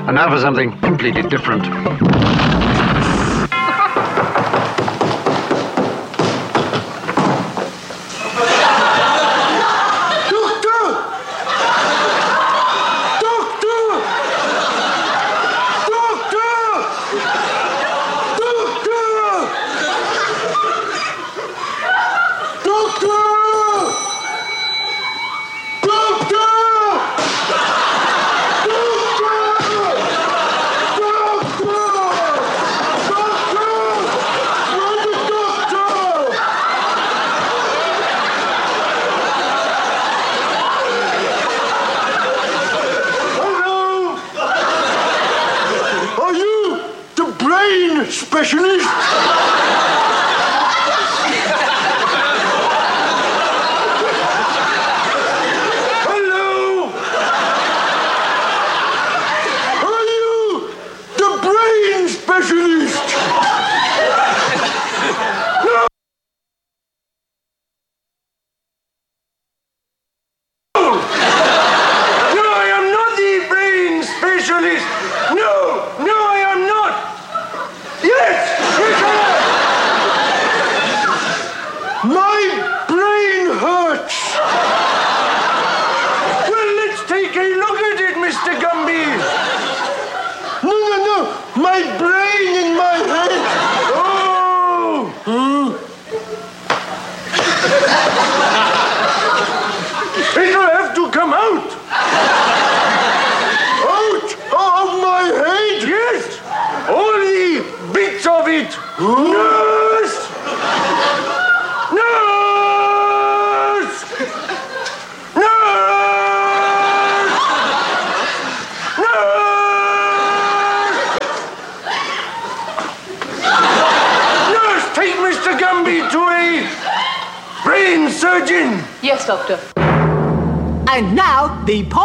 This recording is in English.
And now for something completely different. Specialist? Hello? Are you the brain specialist? No! No, I am not the brain specialist. No, I am not. Yes, my brain hurts. Well, let's take a look at it, Mr. Gumby. No. My brain in my head. Oh. It'll have to come out. Out of my head? Yes. All the bits of it. Nurse! Nurse! Nurse! Nurse! Nurse, take Mr. Gumby to a brain surgeon. Yes, Doctor. And now, the